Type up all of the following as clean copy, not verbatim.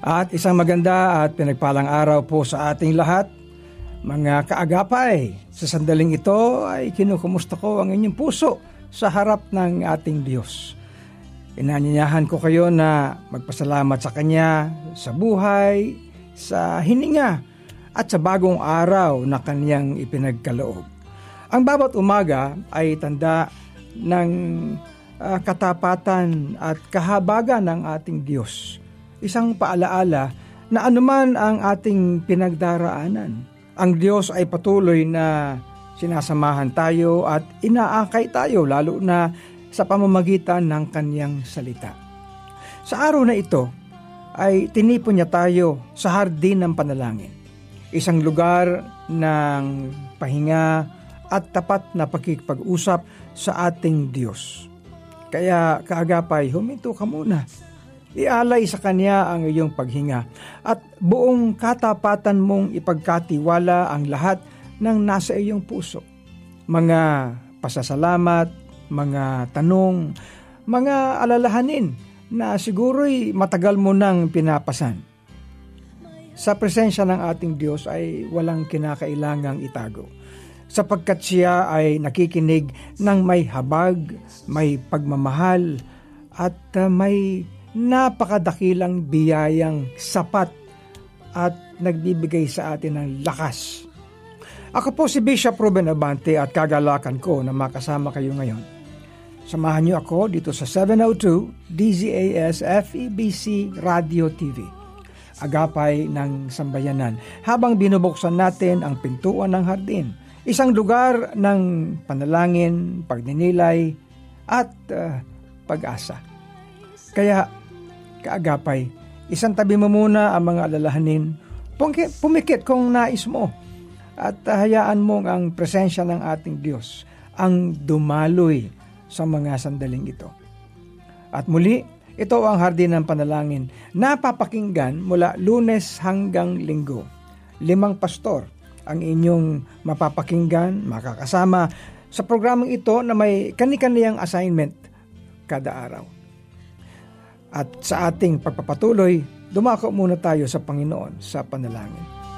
At isang maganda at pinagpalang araw po sa ating lahat. Mga kaagapay, sa sandaling ito ay kinukumusta ko ang inyong puso sa harap ng ating Diyos. Inanyayahan ko kayo na magpasalamat sa Kanya, sa buhay, sa hininga, at sa bagong araw na Kanyang ipinagkaloob. Ang bawat umaga ay tanda ng katapatan at kahabagan ng ating Diyos. Isang paalaala na anuman ang ating pinagdaraanan, ang Diyos ay patuloy na sinasamahan tayo at inaakay tayo lalo na sa pamamagitan ng Kanyang salita. Sa araw na ito ay tinipon niya tayo sa hardin ng panalangin. Isang lugar ng pahinga at tapat na pakikipag-usap sa ating Diyos. Kaya kaagapay, huminto ka muna. Ialay sa Kanya ang iyong paghinga at buong katapatan mong ipagkatiwala ang lahat ng nasa iyong puso. Mga pasasalamat, mga tanong, mga alalahanin na siguro'y matagal mo nang pinapasan. Sa presensya ng ating Diyos ay walang kinakailangang itago, sapagkat siya ay nakikinig ng may habag, may pagmamahal, at may napakadakilang biyayang sapat at nagbibigay sa atin ng lakas. Ako po si Bishop Ruben Abante at kagalakan ko na makasama kayo ngayon. Samahan niyo ako dito sa 702 DZAS FEBC Radio TV, agapay ng sambayanan, habang binubuksan natin ang pintuan ng hardin, isang lugar ng panalangin, pagninilay at pag-asa. Kaya kaagapay, isang tabi mo muna ang mga alalahanin, pumikit kung nais mo, at hayaan mong ang presensya ng ating Diyos ang dumaloy sa mga sandaling ito. At muli, ito ang hardin ng panalangin, napapakinggan mula Lunes hanggang Linggo. 5 pastor ang inyong mapapakinggan, makakasama sa programang ito na may kani-kaniyang assignment kada araw. At sa ating pagpapatuloy, dumako muna tayo sa Panginoon sa panalangin.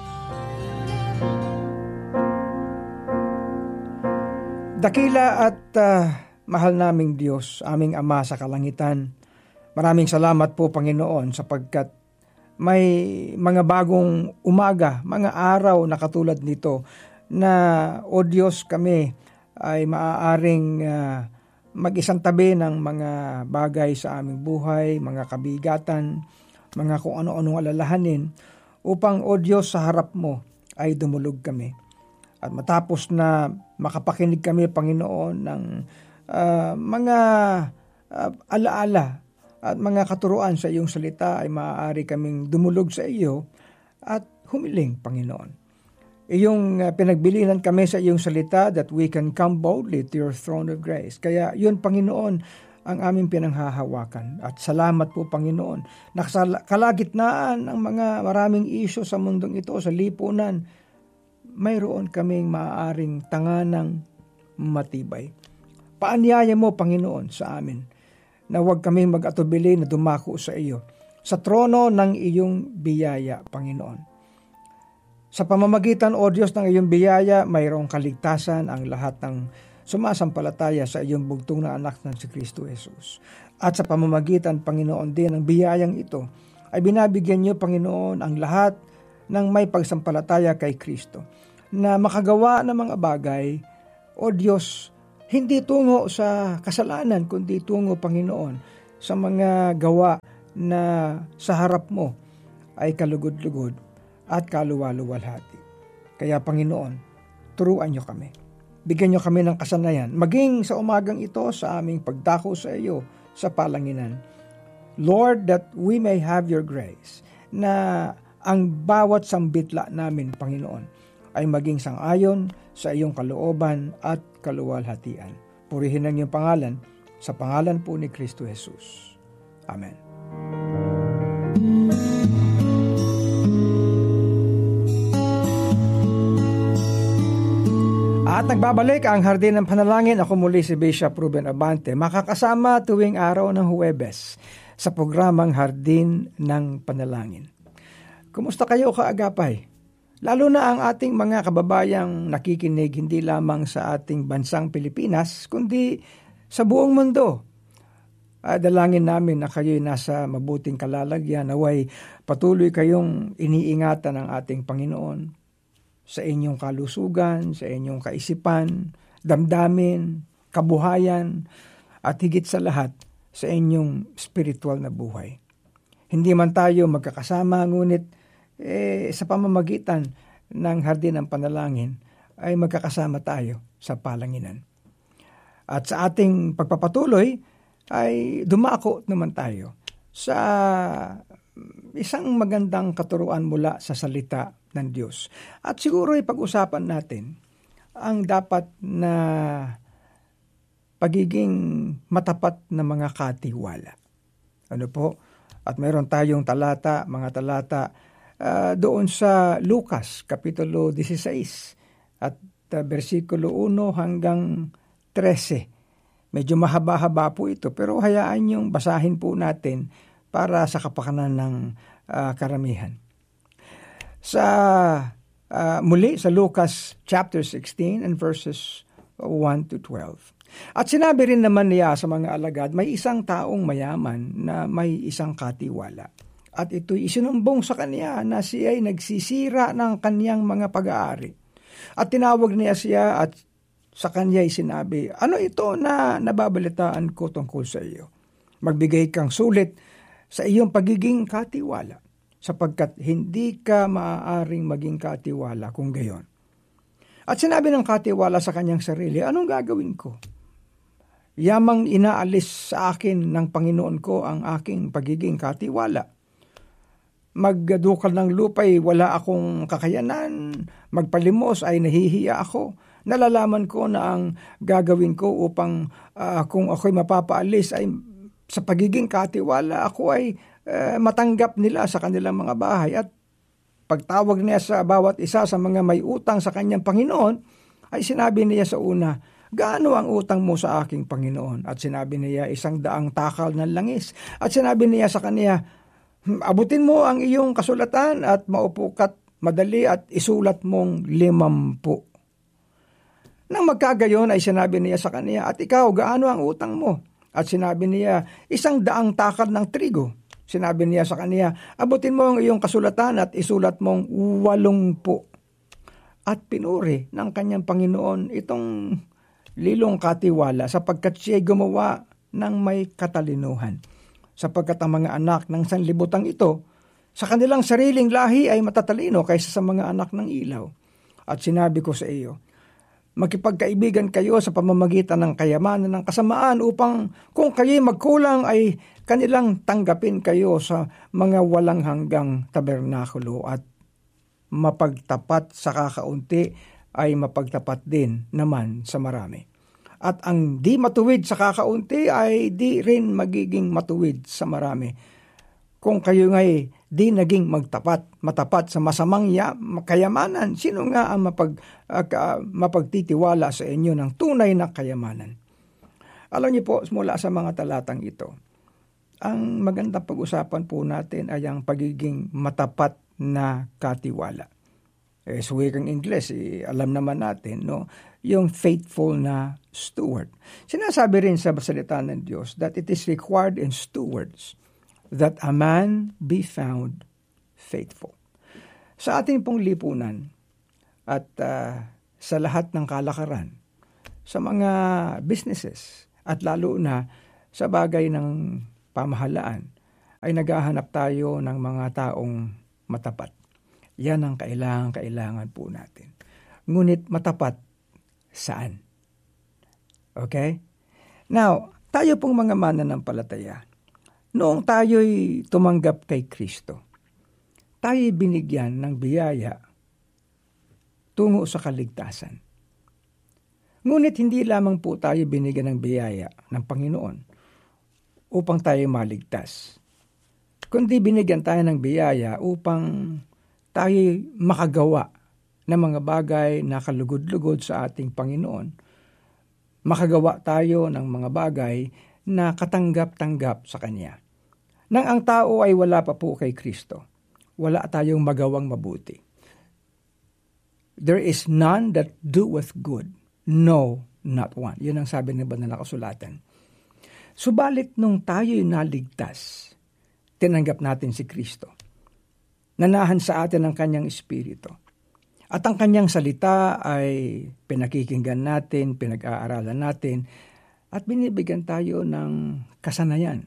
Dakila at mahal naming Diyos, aming Ama sa kalangitan, maraming salamat po Panginoon sapagkat may mga bagong umaga, mga araw na katulad nito na o Diyos kami ay maaaring mag-isang tabi ng mga bagay sa aming buhay, mga kabigatan, mga kung ano-anong alalahanin, upang o Diyos sa harap mo ay dumulog kami. At matapos na makapakinig kami, Panginoon, ng mga alaala at mga katuruan sa iyong salita, ay maaari kaming dumulog sa iyo at humiling, Panginoon. Iyong pinagbilinan kami sa iyong salita that we can come boldly to your throne of grace. Kaya yun, Panginoon, ang aming pinanghahawakan. At salamat po, Panginoon, na sa kalagitnaan ng mga maraming isyu sa mundong ito, sa lipunan, mayroon kaming maaaring tanganang matibay. Paanyaya mo, Panginoon, sa amin, na huwag kaming mag-atubili na dumako sa iyo, sa trono ng iyong biyaya, Panginoon. Sa pamamagitan, O Diyos, ng iyong biyaya, mayroong kaligtasan ang lahat ng sumasampalataya sa iyong bugtong na anak ng si Kristo Jesus. At sa pamamagitan, Panginoon, din ng biyayang ito, ay binabigyan niyo, Panginoon, ang lahat ng may pagsampalataya kay Kristo, na makagawa ng mga bagay, O Diyos, hindi tungo sa kasalanan, kundi tungo, Panginoon, sa mga gawa na sa harap mo ay kalugod-lugod at kaluwaluwalhati. Kaya, Panginoon, turuan niyo kami. Bigyan niyo kami ng kasanayan, maging sa umagang ito sa aming pagdako sa iyo sa palanginan. Lord, that we may have your grace, na ang bawat sambitla namin, Panginoon, ay maging sang-ayon sa iyong kalooban at kaluwalhatian. Purihin ang iyong pangalan, sa pangalan po ni Kristo Jesus. Amen. At nagbabalik ang Hardin ng Panalangin. Ako muli si Bishop Ruben Abante, makakasama tuwing araw ng Huwebes sa programang Hardin ng Panalangin. Kumusta kayo kaagapay? Lalo na ang ating mga kababayang nakikinig hindi lamang sa ating bansang Pilipinas, kundi sa buong mundo. Dalangin namin na kayo'y nasa mabuting kalalagyan, naway patuloy kayong iniingatan ng ating Panginoon sa inyong kalusugan, sa inyong kaisipan, damdamin, kabuhayan, at higit sa lahat sa inyong spiritual na buhay. Hindi man tayo magkakasama, ngunit sa pamamagitan ng Hardin ng Panalangin ay magkakasama tayo sa palanginan. At sa ating pagpapatuloy ay dumako naman tayo sa isang magandang katuruan mula sa salita ng Diyos. At siguro ay pag-usapan natin ang dapat na pagiging matapat na mga katiwala. Ano po? At mayroon tayong mga talata doon sa Lucas, Kapitulo 16 at versikulo 1 hanggang 13. Medyo mahaba-haba po ito, pero hayaan niyong basahin po natin para sa kapakanan ng karamihan. Muli sa Lucas chapter 16 and verses 1 to 12. At sinabi rin naman niya sa mga alagad, may isang taong mayaman na may isang katiwala. At ito'y isinumbong sa kanya na siya ay nagsisira ng kanyang mga pag-aari. At tinawag niya siya at sa kanya ay sinabi, ano ito na nababalitaan ko tungkol sa iyo? Magbigay kang sulit sa iyong pagiging katiwala, sapagkat hindi ka maaaring maging katiwala kung gayon. At sinabi ng katiwala sa kanyang sarili, anong gagawin ko? Yamang inaalis sa akin ng Panginoon ko ang aking pagiging katiwala. Magdukal ng lupa'y wala akong kakayanan, magpalimos ay nahihiya ako. Nalalaman ko na ang gagawin ko upang kung ako'y mapapaalis ay sa pagiging katiwala ako ay matanggap nila sa kanilang mga bahay. At pagtawag niya sa bawat isa sa mga may utang sa kanyang Panginoon, ay sinabi niya sa una, gaano ang utang mo sa aking Panginoon? At sinabi niya, 100 takal ng langis. At sinabi niya sa kanya, abutin mo ang iyong kasulatan at maupo ka't madali at isulat mong 50. Nang magkagayon ay sinabi niya sa kanya, at ikaw, gaano ang utang mo? At sinabi niya, 100 takal ng trigo. Sinabi niya sa kanya, abutin mo ang iyong kasulatan at isulat mong 80. At pinuri ng kanyang Panginoon itong lilong katiwala sapagkat siya gumawa ng may katalinuhan. Sapagkat ang mga anak ng sanlibutang ito, sa kanilang sariling lahi ay matatalino kaysa sa mga anak ng ilaw. At sinabi ko sa iyo, makipagkaibigan kayo sa pamamagitan ng kayamanan ng kasamaan upang kung kayo'y magkulang ay kanilang tanggapin kayo sa mga walang hanggang tabernakulo at mapagtapat sa kakaunti ay mapagtapat din naman sa marami. At ang di matuwid sa kakaunti ay di rin magiging matuwid sa marami. Kung kayo nga'y di naging matapat sa masamang kayamanan, sino nga ang mapagtitiwala sa inyo ng tunay na kayamanan? Alam niyo po, mula sa mga talatang ito, ang magandang pag-usapan po natin ay ang pagiging matapat na katiwala. Sa wikang Ingles, alam naman natin, no? Yung faithful na steward. Sinasabi rin sa salita ng Diyos that it is required in stewards that a man be found faithful. Sa ating pong lipunan at sa lahat ng kalakaran, sa mga businesses at lalo na sa bagay ng pamahalaan, ay naghahanap tayo ng mga taong matapat. Yan ang kailangan po natin. Ngunit matapat saan? Okay? Now, tayo pong mga mananampalataya, noong tayo'y tumanggap kay Kristo, tayo'y binigyan ng biyaya tungo sa kaligtasan. Ngunit hindi lamang po tayo binigyan ng biyaya ng Panginoon upang tayo maligtas, kundi binigyan tayo ng biyaya upang tayo makagawa ng mga bagay na kalugod-lugod sa ating Panginoon. Makagawa tayo ng mga bagay na katanggap-tanggap sa Kanya. Nang ang tao ay wala pa po kay Kristo, wala tayong magawang mabuti. There is none that doeth good, no, not one. Yun ang sabi ng banal na kasulatan. Subalit nung tayo'y naligtas, tinanggap natin si Kristo. Nanahan sa atin ang kanyang espiritu. At ang kanyang salita ay pinakikinggan natin, pinag-aaralan natin, at binibigyan tayo ng kasanayan,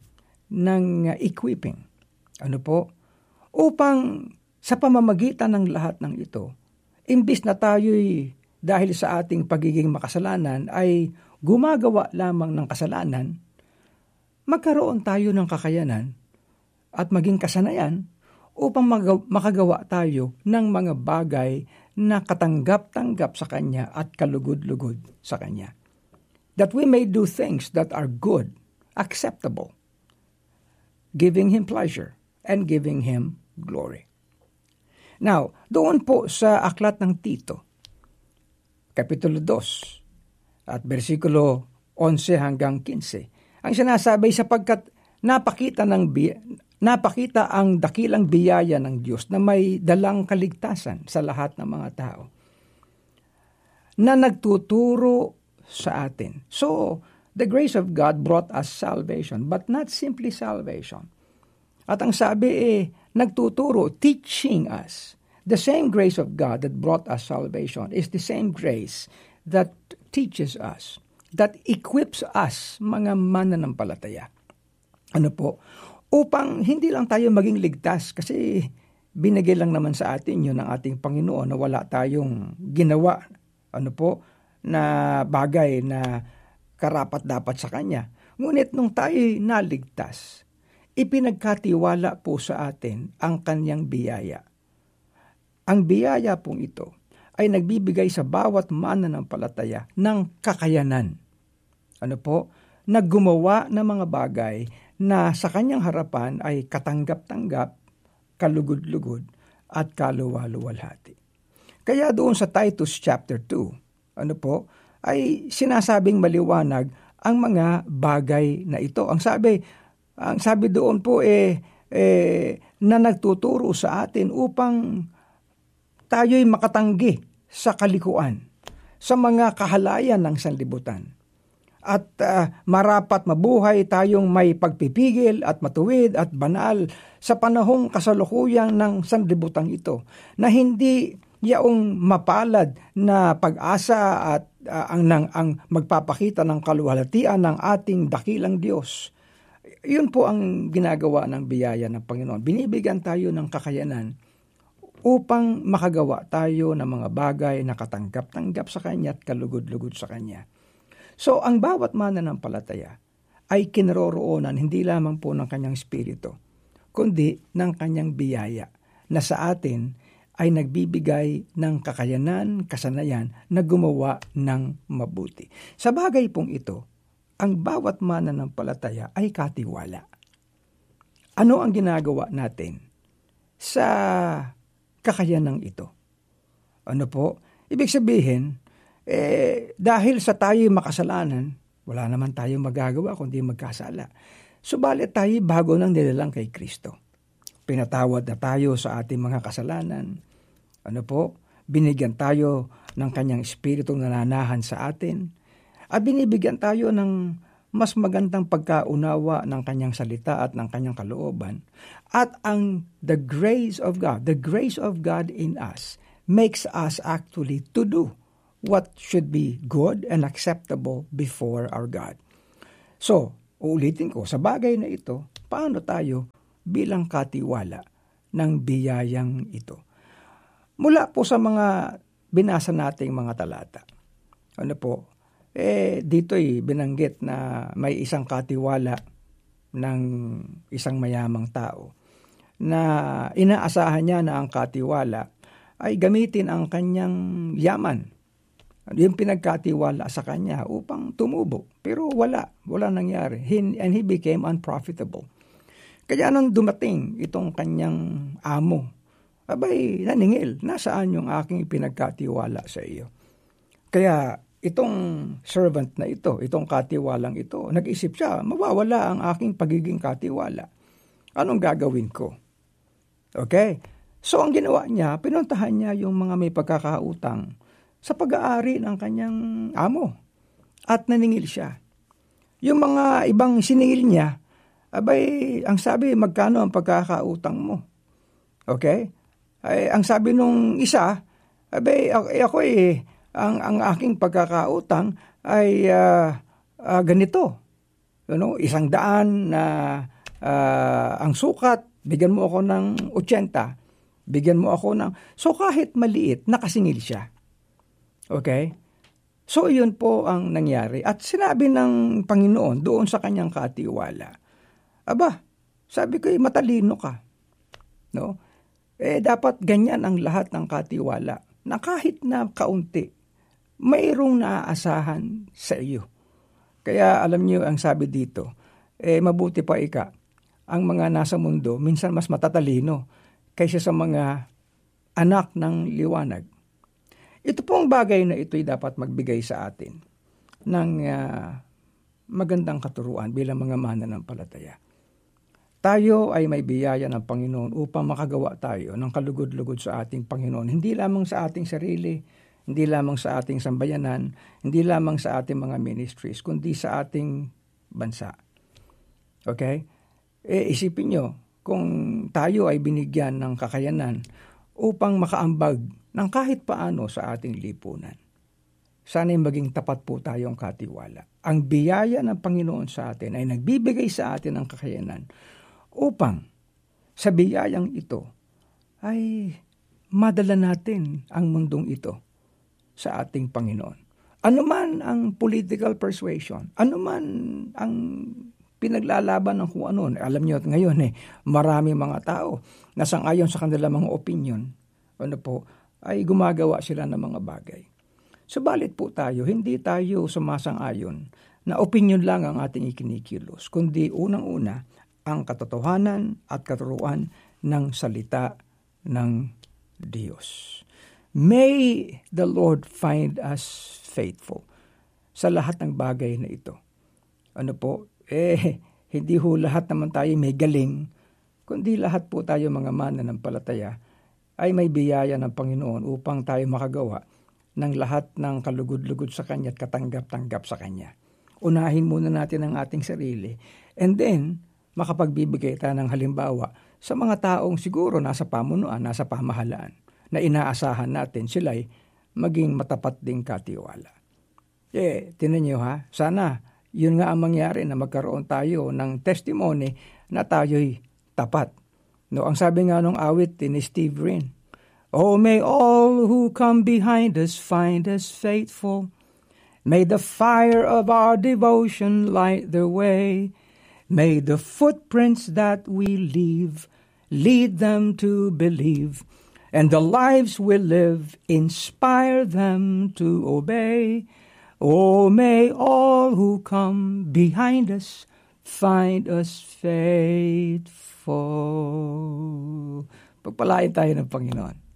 ng equipping. Ano po? Upang sa pamamagitan ng lahat ng ito, imbis na tayo'y dahil sa ating pagiging makasalanan ay gumagawa lamang ng kasalanan, magkaroon tayo ng kakayanan at maging kasanayan upang makagawa tayo ng mga bagay na katanggap-tanggap sa Kanya at kalugod-lugod sa Kanya. That we may do things that are good, acceptable, giving Him pleasure and giving Him glory. Now, doon po sa aklat ng Tito, Kapitulo 2, at versikulo 11 hanggang 15, ang sinasabi sapagkat napakita ang dakilang biyaya ng Diyos na may dalang kaligtasan sa lahat ng mga tao na nagtuturo sa atin. So, the grace of God brought us salvation, but not simply salvation. At ang sabi nagtuturo, teaching us. The same grace of God that brought us salvation is the same grace that teaches us, that equips us, mga mananampalataya. Ano po? Upang hindi lang tayo maging ligtas, kasi binigay lang naman sa atin yun ng ating Panginoon na wala tayong ginawa, ano po, na bagay na karapat-dapat sa Kanya. Ngunit nung tayo'y naligtas, ipinagkatiwala po sa atin ang Kanyang biyaya. Ang biyaya pong ito ay nagbibigay sa bawat mananampalataya ng kakayanan. Ano po? Naggumawa ng mga bagay na sa Kanyang harapan ay katanggap-tanggap, kalugod-lugod, at kaluwaluwalhati. Kaya doon sa Titus chapter 2, ano po, ay sinasabing maliwanag ang mga bagay na ito. Ang sabi doon po na nagtuturo sa atin upang tayo'y makatanggi sa kalikuan, sa mga kahalayan ng sanlibutan. At marapat mabuhay tayong may pagpipigil at matuwid at banal sa panahong kasalukuyang ng sanlibutang ito, na hindi yaong mapalad na pag-asa at ang magpapakita ng kaluwalhatian ng ating dakilang Diyos. Yun po ang ginagawa ng biyaya ng Panginoon. Binibigyan tayo ng kakayanan upang makagawa tayo ng mga bagay na katanggap-tanggap sa Kanya at kalugod-lugod sa Kanya. So, ang bawat mananampalataya ay kinaroroonan hindi lamang po ng Kanyang Espiritu, kundi ng Kanyang biyaya na sa atin ay nagbibigay ng kakayanan, kasanayan na gumawa ng mabuti. Sa bagay pong ito, ang bawat mananampalataya ay katiwala. Ano ang ginagawa natin sa kakayanang ito? Ano po? Ibig sabihin, dahil sa tayo'y makasalanan, wala naman tayong magagawa kundi magkasala. Subalit tayo bago nang nilalang kay Kristo. Pinatawad na tayo sa ating mga kasalanan. Ano po? Binigyan tayo ng Kanyang Espiritong nananahan sa atin. At binibigyan tayo ng mas magandang pagkaunawa ng Kanyang salita at ng Kanyang kalooban. At the grace of God in us makes us actually to do what should be good and acceptable before our God. So, uulitin ko, sa bagay na ito, paano tayo bilang katiwala ng biyayang ito? Mula po sa mga binasa nating mga talata. Ano po? Dito'y binanggit na may isang katiwala ng isang mayamang tao na inaasahan niya na ang katiwala ay gamitin ang kanyang yaman. Yung pinagkatiwala sa kanya upang tumubo. Pero wala nangyari. And he became unprofitable. Kaya nang dumating itong kanyang amo, abay, naningil, nasaan yung aking pinagkatiwala sa iyo? Kaya itong servant na ito, itong katiwalang ito, nag-isip siya, mawawala ang aking pagiging katiwala. Anong gagawin ko? Okay? So ang ginawa niya, pinuntahan niya yung mga may pagkakautang sa pag-aari ng kanyang amo. At naningil siya. Yung mga ibang siningil niya, abay, ang sabi, magkano ang pagkakautang mo? Okay? Ay, ang sabi nung isa, abay, ako ang aking pagkakautang ay ganito. 100 na ang sukat, bigyan mo ako ng 80. Bigyan mo ako ng... So kahit maliit, nakasingil siya. Okay? So yun po ang nangyari. At sinabi ng Panginoon doon sa kanyang katiwala, aba, sabi ko, matalino ka. No? Dapat ganyan ang lahat ng katiwala. Na kahit na kaunti, mayroong naaasahan sa iyo. Kaya alam niyo ang sabi dito, mabuti pa ang mga nasa mundo, minsan mas matatalino kaysa sa mga anak ng liwanag. Ito pong bagay na ito'y dapat magbigay sa atin ng magandang katuruan bilang mga mananampalataya. Tayo ay may biyaya ng Panginoon upang makagawa tayo ng kalugod-lugod sa ating Panginoon. Hindi lamang sa ating sarili, hindi lamang sa ating sambayanan, hindi lamang sa ating mga ministries, kundi sa ating bansa. Okay? Isipin nyo, kung tayo ay binigyan ng kakayanan upang makaambag ng kahit paano sa ating lipunan, sana'y maging tapat po tayong katiwala. Ang biyaya ng Panginoon sa atin ay nagbibigay sa atin ng kakayanan upang sa biyayang ito ay madala natin ang mundong ito sa ating Panginoon. Ano man ang political persuasion, ano man ang pinaglalaban ng kung ano. Alam niyo ngayon marami mga tao na sang-ayon sa kanilang mga opinion, ay gumagawa sila ng mga bagay. Subalit po tayo, hindi tayo sumasang-ayon na opinion lang ang ating ikinikilos, kundi unang-una ang katotohanan at katuruan ng salita ng Diyos. May the Lord find us faithful sa lahat ng bagay na ito. Hindi ho lahat naman tayo may galing, kundi lahat po tayo mga mananampalataya ay may biyaya ng Panginoon upang tayo makagawa ng lahat ng kalugod-lugod sa Kanya at katanggap-tanggap sa Kanya. Unahin muna natin ang ating sarili, and then makapagbibigay tayo ng halimbawa sa mga taong siguro nasa pamunuan, nasa pamahalaan, na inaasahan natin sila'y maging matapat ding katiwala. Tinan niyo sana yun nga ang mangyari na magkaroon tayo ng testimony na tayo'y tapat. Ang sabi nga nung awit ni Steve Rin, "Oh, may all who come behind us find us faithful. May the fire of our devotion light their way. May the footprints that we leave lead them to believe. And the lives we live inspire them to obey. Oh, may all who come behind us find us faithful." Pagpalain tayo ng Panginoon.